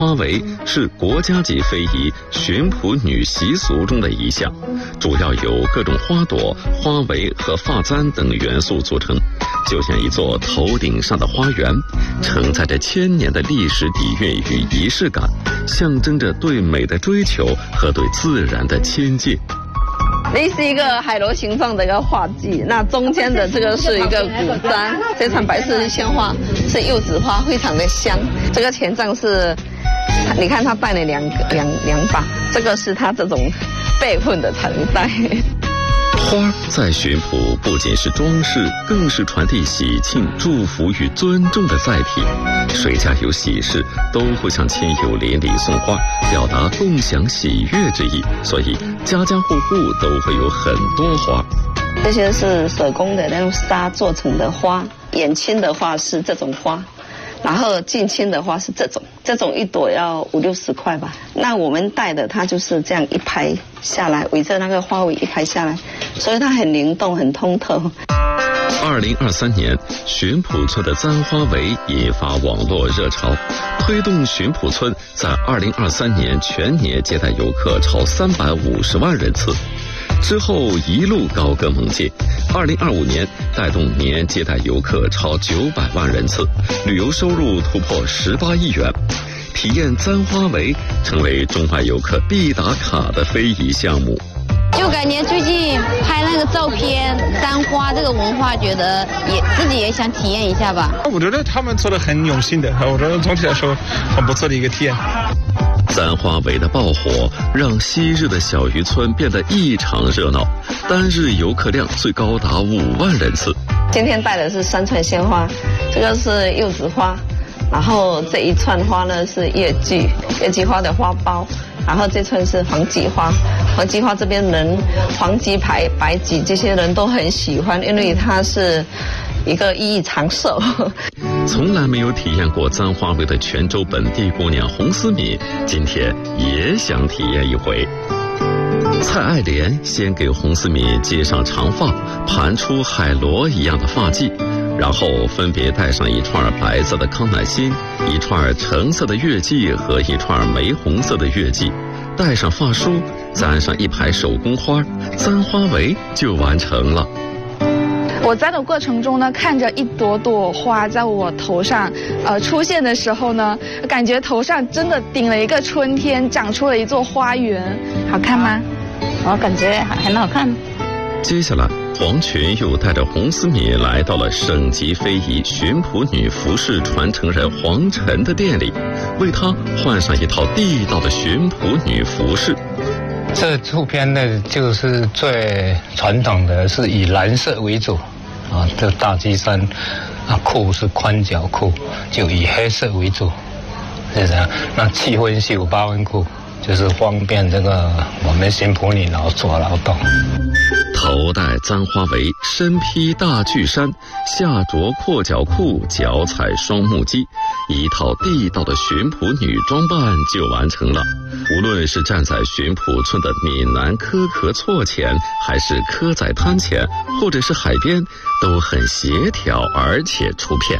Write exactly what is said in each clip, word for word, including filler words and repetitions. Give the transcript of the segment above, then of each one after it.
花围是国家级非遗巡捕女习俗中的一项，主要由各种花朵、花围和发簪等元素组成，就像一座头顶上的花园，承载着千年的历史底蕴与仪式感，象征着对美的追求和对自然的亲近。 这是一个海螺形状的一个画技，那中间的这个是一个古簪，这场白色鲜花是柚子花，非常的香。这个权杖是，你看它带了两个两两把，这个是它这种辈分的常带。 花在巡捕不仅是装饰，更是传递喜庆、祝福与尊重的载体。谁家有喜事，都会向亲友邻里送花，表达共享喜悦之意。所以家家户户都会有很多花。 这些是手工的，用纱做成的花。远亲的话是这种花，然后近亲的话是这种，这种一朵要五六十块吧。那我们戴的它就是这样一排下来，围着那个花围一排下来，所以它很灵动，很通透。 二零二三年，巡捕村的簪花围引发网络热潮，推动巡捕村在二零二三年全年接待游客超三百五十万人次。之后一路高歌猛进，二零二五年带动年接待游客超九百万人次，旅游收入突破十八亿元。体验簪花围成为中外游客必打卡的非遗项目。 就感觉最近拍那个照片，簪花这个文化，觉得也自己也想体验一下吧。 我觉得他们做的很用心的，我觉得总体来说很不错的一个体验。 簪花围的爆火让昔日的小渔村变得异常热闹，单日游客量最高达五万人次。 今天带的是三串鲜花，这个是柚子花，然后这一串花呢是月季，月季花的花苞，然后这串是黄菊花，黄菊花这边人黄菊白白菊这些人都很喜欢，因为它是一个寓意长寿。 从来没有体验过簪花围的泉州本地姑娘洪思敏，今天也想体验一回。蔡爱莲先给洪思敏接上长发，盘出海螺一样的发髻，然后分别戴上一串白色的康乃馨，一串橙色的月季和一串玫红色的月季，戴上发梳，簪上一排手工花，簪花围就完成了。 我簪的过程中呢，看着一朵朵花在我头上，呃，出现的时候呢，感觉头上真的顶了一个春天，长出了一座花园。好看吗？ 我感觉很好看。 接下来，黄群又带着洪思敏来到了省级非遗巡捕女服饰传承人黄晨的店里，为她换上一套地道的巡捕女服饰。 这图片呢，就是最传统的，是以蓝色为主，啊，这大机衫，啊，裤是宽脚裤，就以黑色为主，是这样。那七分袖八分裤，就是方便这个我们巡捕女劳做劳动。 头戴簪花围，身披大巨衫，下着阔脚裤，脚踩双木屐，一套地道的巡捕女装扮就完成了。无论是站在巡捕村的闽南科壳厝前，还是科仔滩前，或者是海边，都很协调而且出片。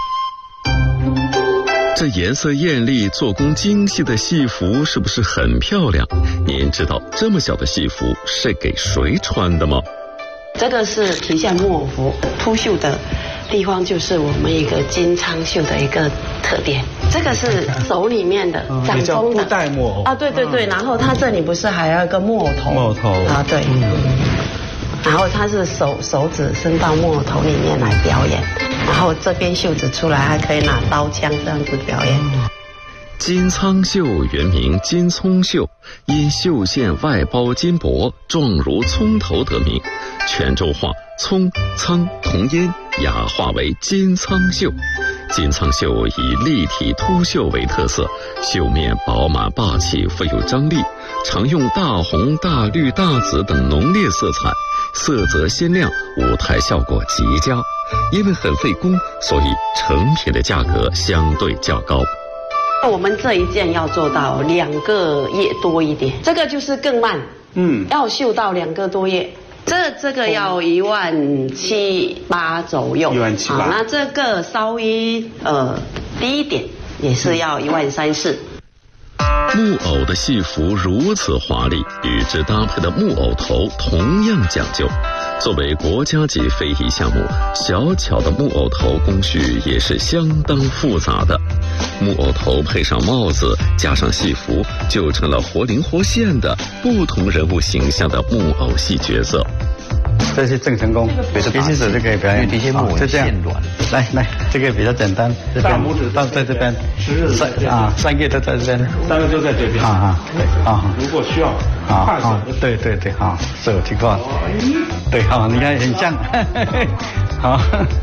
这颜色艳丽、做工精细的戏服是不是很漂亮？您知道这么小的戏服是给谁穿的吗？ 这个是体现木偶服，凸绣的地方就是我们一个金苍绣的一个特点。这个是手里面的掌中的布袋木偶啊，对对对，然后它这里不是还要一个木偶头？ 木偶头啊，对。然后它是手手指伸到木偶头里面来表演，然后这边袖子出来还可以拿刀枪这样子表演。 金苍绣原名金葱绣，因绣线外包金箔，状如葱头得名。泉州话葱苍同音，雅化为金苍绣。金苍绣以立体凸绣为特色，绣面饱满霸气，富有张力，常用大红、大绿、大紫等浓烈色彩，色泽鲜亮，舞台效果极佳。因为很费工，所以成品的价格相对较高。 我们这一件要做到两个月多一点，这个就是更慢，嗯，要绣到两个多月。这这个要一万七八左右，一万七八。那这个稍微呃低一点，也是要一万三四。 木偶的戏服如此华丽，与之搭配的木偶头同样讲究。作为国家级非遗项目，小巧的木偶头工序也是相当复杂的。木偶头配上帽子，加上戏服，就成了活灵活现的不同人物形象的木偶戏角色。 这是郑成功，鼻息手就可以表演。 因为这些木偶就这样线软。 来来，这个比较简单，这边到在这边，三啊三个都在这边， 三个就在这边。 啊啊对啊， 如果需要啊啊对对对好，手情况，对好，你看很像，好。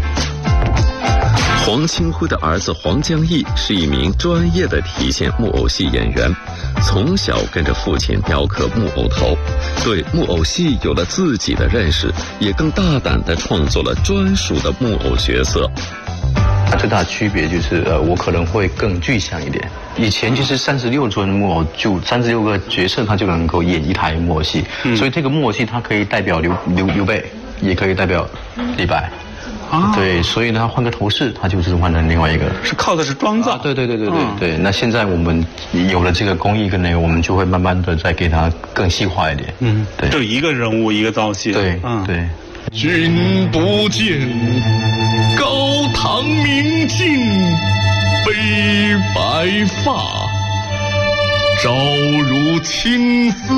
黄清辉的儿子黄江毅是一名专业的提线木偶戏演员，从小跟着父亲雕刻木偶头，对木偶戏有了自己的认识，也更大胆地创作了专属的木偶角色。 它最大的区别就是，呃，我可能会更具象一点。以前其实三十六尊木偶，就三十六个角色，它就能够演一台木偶戏，嗯、所以这个木偶戏它可以代表刘刘刘备，也可以代表李白。啊，对，所以呢，换个头饰，它就是换成另外一个， 是靠的是妆造。 啊、对对对对对、嗯、对。那现在我们有了这个工艺跟那个，我们就会慢慢的再给它更细化一点。 嗯，对，就一个人物一个造型。 对，嗯对。 君不见，高堂明镜悲白发，朝如青丝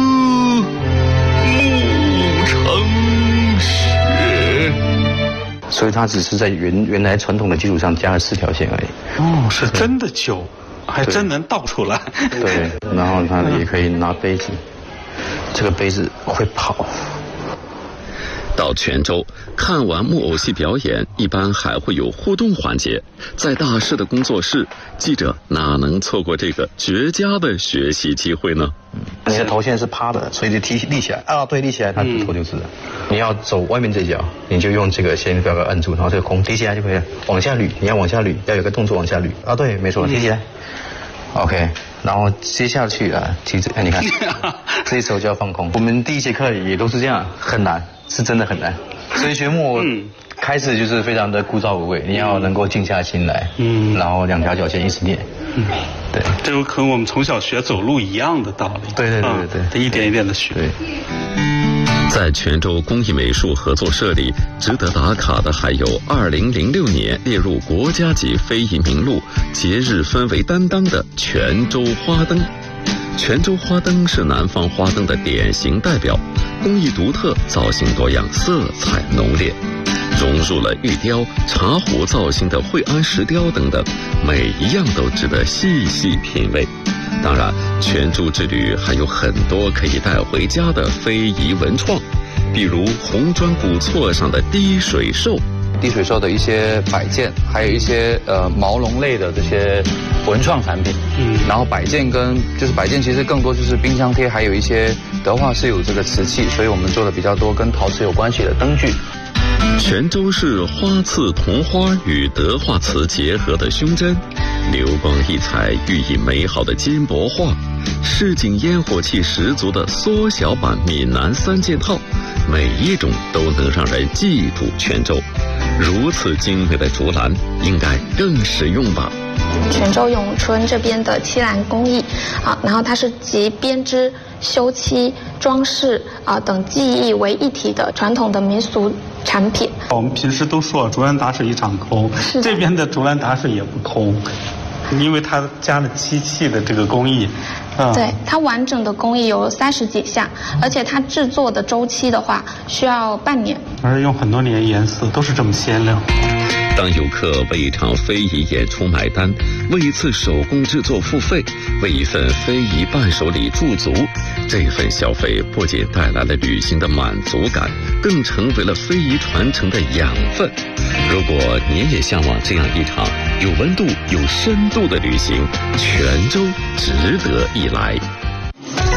暮成雪。 所以它只是在原原来传统的基础上加了四条线而已。 哦，是真的旧，还真能倒出来。 对，然后它也可以拿杯子，这个杯子会跑。 到泉州看完木偶戏表演，一般还会有互动环节。在大师的工作室，记者哪能错过这个绝佳的学习机会呢？ 你的头线是趴的，所以就提立起来啊，对，立起来，它头就是了。嗯、你要走外面这脚，你就用这个先不要给它摁住，然后这个空提起来就可以了。往下捋，你要往下捋，要有个动作往下捋啊，对，没错，提起来。嗯、OK， 然后接下去啊，其实哎，你看，这一手就要放空。我们第一节课也都是这样，很难。是真的很难，所以学木偶开始就是非常的枯燥无味，你要能够静下心来，嗯，然后两条脚线一直练，嗯，对， 这就和我们从小学走路一样的道理， 对对对对对， 一点一点的学。 对， 在泉州工艺美术合作社里，值得打卡的还有二零零六年列入国家级非遗名录、节日氛围担当的泉州花灯。泉州花灯是南方花灯的典型代表，工艺独特，造型多样，色彩浓烈，融入了玉雕、茶壶造型的惠安石雕等等，每一样都值得细细品味。当然，泉州之旅还有很多可以带回家的非遗文创，比如红砖古厝上的滴水兽。 滴水兽的一些摆件，还有一些呃毛绒类的这些文创产品。嗯，然后摆件跟就是摆件其实更多就是冰箱贴，还有一些德化是有这个瓷器，所以我们做的比较多跟陶瓷有关系的灯具。 泉州市花刺铜花与德化瓷结合的胸针，流光溢彩寓意美好的金箔画，市井烟火气十足的缩小版闽南三件套，每一种都能让人记住泉州。如此精美的竹篮，应该更实用吧。 泉州永春这边的漆篮工艺啊，然后它是集编织、修漆、装饰啊等技艺为一体的传统的民俗产品。 我们平时都说竹篮打水一场空，这边的竹篮打水也不空，因为它加了漆器的这个工艺。 嗯、对，它完整的工艺有三十几项，而且它制作的周期的话需要半年， 而且用很多年颜色都是这么鲜亮。 当游客为一场非遗演出买单，为一次手工制作付费，为一份非遗伴手礼驻足，这份消费不仅带来了旅行的满足感，更成为了非遗传承的养分。如果你也向往这样一场有温度、有深度的旅行，泉州值得一来。